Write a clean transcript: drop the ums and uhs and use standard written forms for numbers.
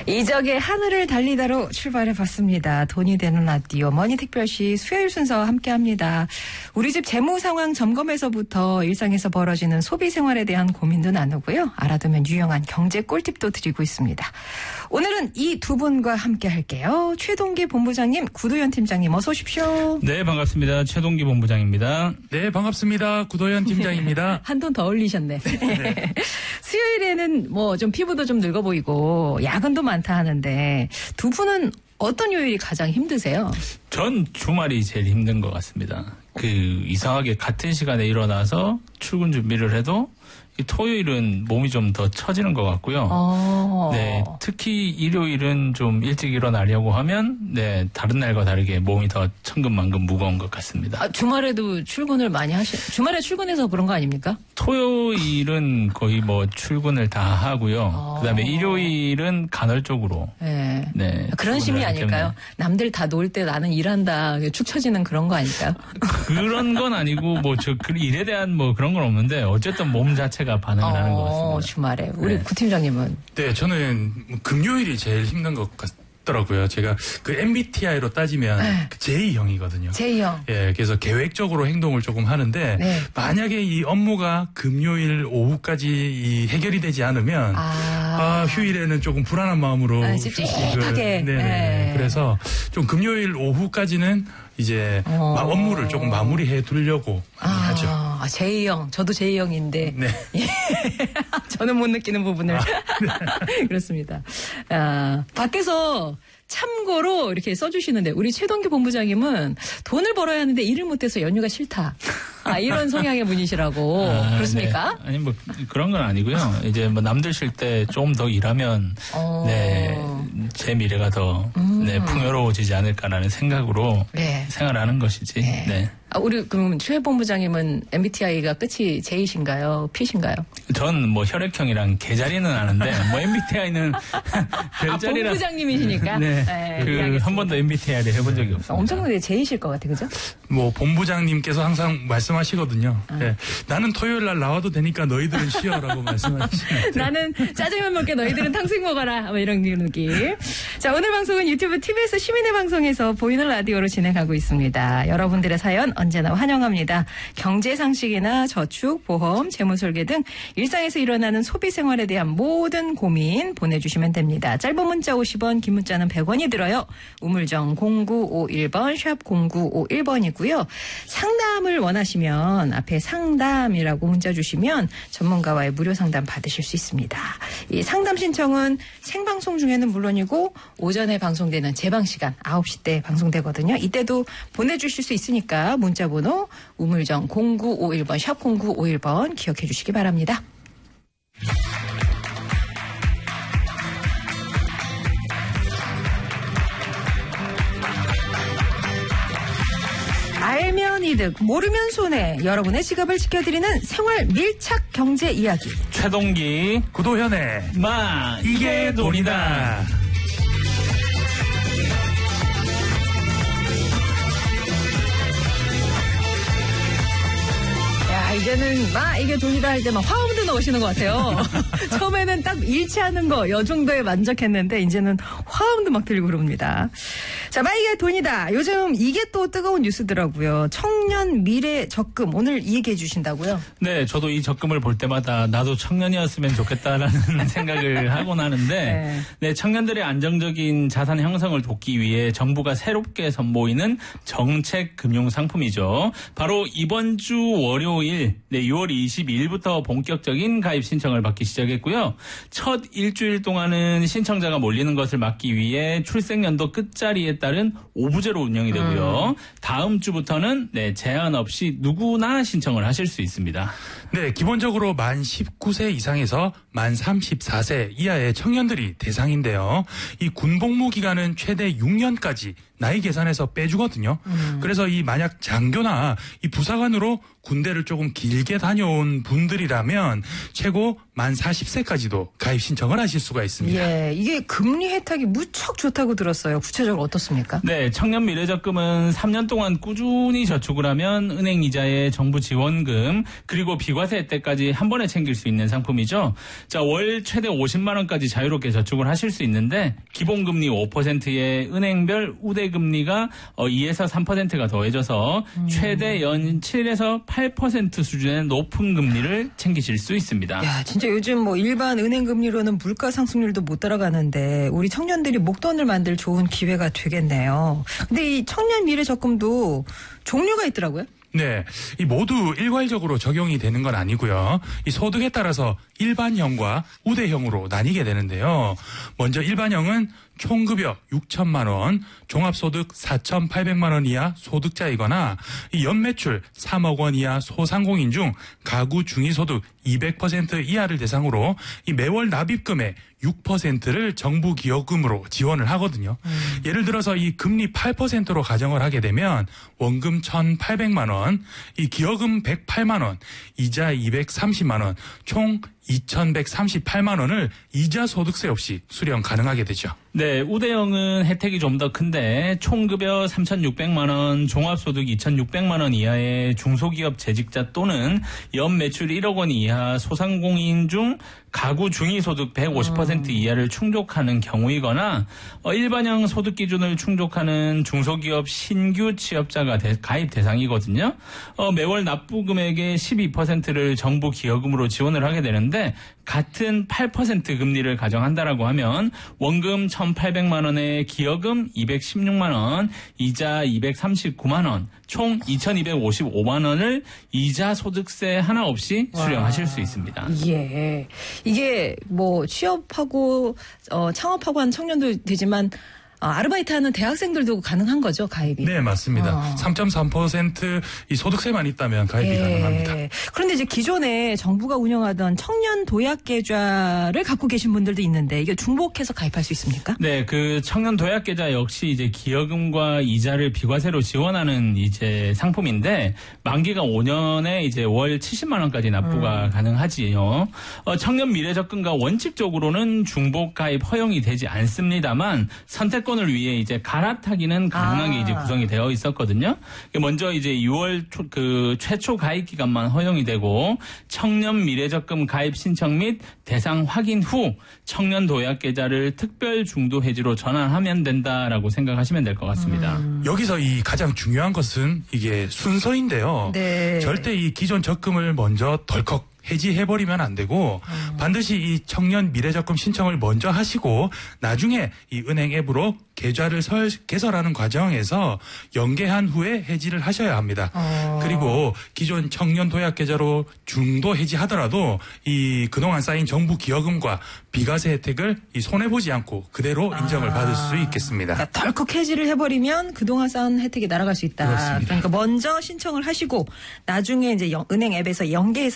이적의 하늘을 달리다로 출발해봤습니다. 돈이 되는 라디오 머니특별시 수요일 순서 함께합니다. 우리 집 재무 상황 점검에서부터 일상에서 벌어지는 소비 생활에 대한 고민도 나누고요. 알아두면 유용한 경제 꿀팁도 드리고 있습니다. 오늘은 이 두 분과 함께할게요. 최동기 본부장님, 구도현 팀장님 어서 오십시오. 네, 반갑습니다. 최동기 본부장입니다. 네, 반갑습니다. 구도현 팀장입니다. 한톤 더 올리셨네. 네. 수요일에는 뭐 좀 피부도 좀 늙어 보이고 야근도 많다 하는데 두 분은 어떤 요일이 가장 힘드세요? 전 주말이 제일 힘든 것 같습니다. 이상하게 같은 시간에 일어나서 출근 준비를 해도 이 토요일은 몸이 좀 더 처지는 것 같고요. 네, 특히 일요일은 좀 일찍 일어나려고 하면 다른 날과 다르게 몸이 더 천근만근 무거운 것 같습니다. 주말에도 출근을 많이 주말에 출근해서 그런 거 아닙니까? 토요일은 거의 뭐 출근을 다 하고요. 그다음에 일요일은 간헐적으로. 네. 그런 심리 아닐까요? 남들 다 놀 때 나는 일한다. 축 처지는 그런 거 아닐까요? 그런 건 아니고 일에 대한 그런 건 없는데 어쨌든 몸 자체가 반응을 하는 것 같습니다. 주말에. 우리 구 팀장님은? 네, 저는 금요일이 제일 힘든 것 같더라고요. 제가 MBTI로 따지면 J형이거든요. J형. 예, 그래서 계획적으로 행동을 조금 하는데 만약에 이 업무가 금요일 오후까지 해결이 되지 않으면 휴일에는 조금 불안한 마음으로 찝찝하게. 그래서 좀 금요일 오후까지는 이제 업무를 조금 마무리해 두려고 많이 하죠. J형. 저도 J형인데. 네. 저는 못 느끼는 부분을. 그렇습니다. 밖에서 참고로 이렇게 써주시는데 우리 최동기 본부장님은 돈을 벌어야 하는데 일을 못해서 연휴가 싫다. 이런 성향의 분이시라고. 그렇습니까? 네. 아니 그런 건 아니고요. 이제 남들 쉴 때 좀 더 일하면 제 미래가 더 풍요로워지지 않을까라는 생각으로 생활하는 것이지. 네. 우리 그럼 최 본부장님은 MBTI가 끝이 J이신가요? P신가요? 전 혈액형이랑 계자리는 아는데 MBTI는 별자리라. 본부장님이시니까. 한 번도 MBTI를 해본 적이 없어요. 엄청 J이실 것 같아, 그죠? 본부장님께서 항상 말씀하시거든요. 나는 토요일 날 나와도 되니까 너희들은 쉬어라고 말씀하시는데. 나는 짜장면 먹게 너희들은 탕수육 먹어라. 이런 느낌. 자, 오늘 방송은 유튜브 TBS 시민의 방송에서 보이는 라디오로 진행하고 있습니다. 여러분들의 사연 언제나 환영합니다. 경제 상식이나 저축, 보험, 재무설계 등 일상에서 일어나는 소비 생활에 대한 모든 고민 보내주시면 됩니다. 짧은 문자 50원, 긴 문자는 100원이 들어요. 우물정 0951번, 샵 0951번이고요. 상담을 원하시면 앞에 상담이라고 문자 주시면 전문가와의 무료 상담 받으실 수 있습니다. 이 상담 신청은 생방송 중에는 물론이고 오전에 방송되는 재방시간 9시 때 방송되거든요. 이때도 보내주실 수 있으니까 문자번호 우물정 0951번 샵 0951번 기억해 주시기 바랍니다. 알면 이득, 모르면 손해. 여러분의 지갑을 지켜드리는 생활 밀착 경제 이야기. 최동기, 구도현의 이게 돈이다. 이제는 이게 돈이다 할 때 화음도 넣으시는 것 같아요. 처음에는 딱 일치하는 거 요 정도에 만족했는데 이제는 화음도 막 들리고 그럽니다. 자, 이게 돈이다. 요즘 이게 또 뜨거운 뉴스더라고요. 청년 미래 적금 오늘 이 얘기해 주신다고요? 네, 저도 이 적금을 볼 때마다 나도 청년이었으면 좋겠다라는 생각을 하곤 하는데 청년들의 안정적인 자산 형성을 돕기 위해 정부가 새롭게 선보이는 정책 금융 상품이죠. 바로 이번 주 월요일 6월 22일부터 본격적인 가입 신청을 받기 시작했고요. 첫 일주일 동안은 신청자가 몰리는 것을 막기 위해 출생연도 끝자리에 따른 5부제로 운영이 되고요. 다음 주부터는 제한 없이 누구나 신청을 하실 수 있습니다. 네, 기본적으로 만 19세 이상에서 만 34세 이하의 청년들이 대상인데요. 이 군복무 기간은 최대 6년까지 나이 계산해서 빼주거든요. 그래서 만약 장교나 부사관으로 군대를 조금 길게 다녀온 분들이라면 최고 만 40세까지도 가입 신청을 하실 수가 있습니다. 이게 금리 혜택이 무척 좋다고 들었어요. 구체적으로 어떻습니까? 네, 청년 미래적금은 3년 동안 꾸준히 저축을 하면 은행 이자에 정부 지원금 그리고 비과 비과세 혜택까지 한 번에 챙길 수 있는 상품이죠. 자, 월 최대 50만 원까지 자유롭게 저축을 하실 수 있는데 기본금리 5%의 은행별 우대금리가 2에서 3%가 더해져서 최대 연 7에서 8% 수준의 높은 금리를 챙기실 수 있습니다. 야, 진짜 요즘 뭐 일반 은행 금리로는 물가 상승률도 못 따라가는데 우리 청년들이 목돈을 만들 좋은 기회가 되겠네요. 근데 이 청년 미래 적금도 종류가 있더라고요. 네, 이 모두 일괄적으로 적용이 되는 건 아니고요. 이 소득에 따라서 일반형과 우대형으로 나뉘게 되는데요. 먼저 일반형은 총급여 6천만 원, 종합소득 4,800만 원 이하 소득자이거나 이 연매출 3억 원 이하 소상공인 중 가구 중위소득 200% 이하를 대상으로 이 매월 납입금의 6%를 정부 기여금으로 지원을 하거든요. 예를 들어서 이 금리 8%로 가정을 하게 되면 원금 1,800만 원, 이 기여금 108만 원, 이자 230만 원, 총 2,138만 원을 이자 소득세 없이 수령 가능하게 되죠. 네, 우대형은 혜택이 좀 더 큰데 총급여 3,600만 원, 종합소득 2,600만 원 이하의 중소기업 재직자 또는 연매출 1억 원 이하 소상공인 중 가구 중위소득 150% 이하를 충족하는 경우이거나 일반형 소득 기준을 충족하는 중소기업 신규 취업자가 가입 대상이거든요. 매월 납부 금액의 12%를 정부 기여금으로 지원을 하게 되는데 같은 8% 금리를 가정한다라고 하면 원금 1,800만 원에 기여금 216만 원, 이자 239만 원, 총 2,255만 원을 이자 소득세 하나 없이 수령하실 수 있습니다. 예. 이게 뭐 취업하고 창업하고 하는 청년도 되지만 아르바이트하는 대학생들도 가능한 거죠, 가입이? 네, 맞습니다. 3.3% 이 소득세만 있다면 가입이 가능합니다. 그런데 이제 기존에 정부가 운영하던 청년 도약 계좌를 갖고 계신 분들도 있는데 이게 중복해서 가입할 수 있습니까? 네, 그 청년 도약 계좌 역시 이제 기여금과 이자를 비과세로 지원하는 이제 상품인데 만기가 5년에 이제 월 70만 원까지 납부가 가능하지요. 청년 미래적금과 원칙적으로는 중복 가입 허용이 되지 않습니다만 선택권 을 위해 이제 갈아타기는 가능하게 이제 구성이 되어 있었거든요. 먼저 이제 6월 최초 가입 기간만 허용이 되고 청년 미래적금 가입 신청 및 대상 확인 후 청년 도약 계좌를 특별 중도 해지로 전환하면 된다라고 생각하시면 될 것 같습니다. 여기서 이 가장 중요한 것은 이게 순서인데요. 네. 절대 이 기존 적금을 먼저 덜컥 해지해버리면 안 되고 반드시 이 청년 미래적금 신청을 먼저 하시고 나중에 이 은행 앱으로 계좌를 개설하는 과정에서 연계한 후에 해지를 하셔야 합니다. 그리고 기존 청년 도약 계좌로 중도 해지하더라도 이 그동안 쌓인 정부 기여금과 비과세 혜택을 이 손해보지 않고 그대로 인정을 받을 수 있겠습니다. 그러니까 덜컥 해지를 해버리면 그동안 쌓은 혜택이 날아갈 수 있다. 그렇습니다. 그러니까 먼저 신청을 하시고 나중에 이제 은행 앱에서 연계해서